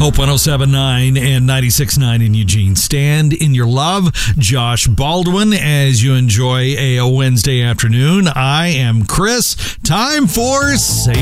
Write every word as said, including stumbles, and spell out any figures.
Hope one oh seven point nine and ninety-six point nine in Eugene. Stand in your love. Josh Baldwin, as you enjoy a Wednesday afternoon. I am Chris. Time for Say